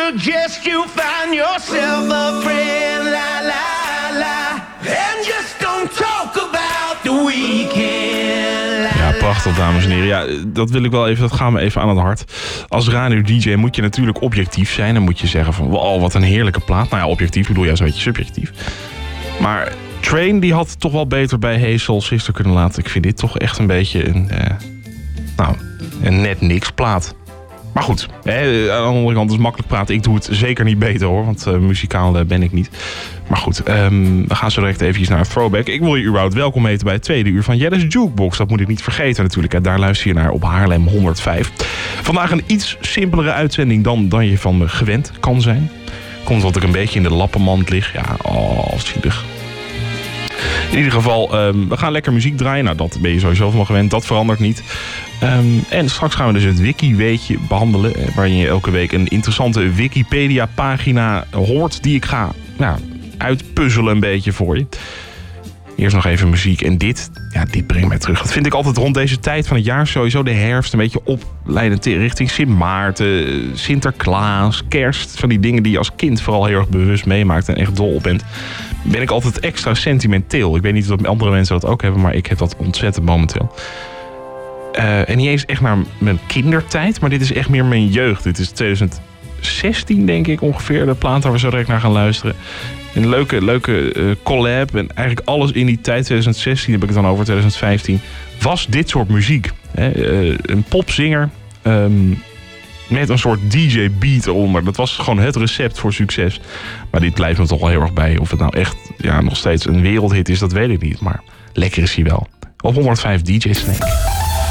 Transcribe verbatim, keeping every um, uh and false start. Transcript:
suggest you find yourself a friend, la la la, and just don't talk about the weekend. La, ja, prachtig, dames en heren. Ja, dat wil ik wel even, dat gaan we even aan het hart. Als radio-dj moet je natuurlijk objectief zijn. Dan moet je zeggen van, wow, wat een heerlijke plaat. Nou ja, objectief bedoel je, ja, zo'n beetje subjectief. Maar Train, die had toch wel beter bij Hey Soul Sister kunnen laten. Ik vind dit toch echt een beetje een, eh, nou, een net niks plaat. Maar goed, hè, aan de andere kant is makkelijk praten. Ik doe het zeker niet beter hoor, want uh, muzikaal uh, ben ik niet. Maar goed, um, we gaan zo direct eventjes naar een throwback. Ik wil je überhaupt welkom heten bij het tweede uur van Jelle's Jukebox. Dat moet ik niet vergeten natuurlijk. Hè. Daar luister je naar op Haarlem honderdvijf. Vandaag een iets simpelere uitzending dan, dan je van me gewend kan zijn. Komt omdat ik een beetje in de lappenmand lig. Ja, oh, zielig. In ieder geval, um, we gaan lekker muziek draaien. Nou, dat ben je sowieso van me gewend. Dat verandert niet. Um, en straks gaan we dus het wiki-weetje behandelen. Waarin je elke week een interessante Wikipedia-pagina hoort. Die ik ga nou, uitpuzzelen een beetje voor je. Eerst nog even muziek. En dit, ja, dit brengt mij terug. Dat vind ik altijd rond deze tijd van het jaar. Sowieso de herfst. Een beetje opleidend richting Sint Maarten, Sinterklaas, Kerst. Van die dingen die je als kind vooral heel erg bewust meemaakt en echt dol op bent. Ben ik altijd extra sentimenteel. Ik weet niet of andere mensen dat ook hebben, maar ik heb dat ontzettend momenteel. Uh, en niet eens echt naar mijn kindertijd, maar dit is echt meer mijn jeugd. Dit is twintig zestien, denk ik ongeveer, de plaat waar we zo direct naar gaan luisteren. Een leuke, leuke uh, collab. En eigenlijk alles in die tijd, twintig zestien heb ik het dan over, twintig vijftien, was dit soort muziek. Hè? Uh, een popzinger um, met een soort D J-beat eronder. Dat was gewoon het recept voor succes. Maar dit blijft me toch wel heel erg bij. Of het nou echt ja, nog steeds een wereldhit is, dat weet ik niet. Maar lekker is hij wel. Op honderdvijf D J Snake.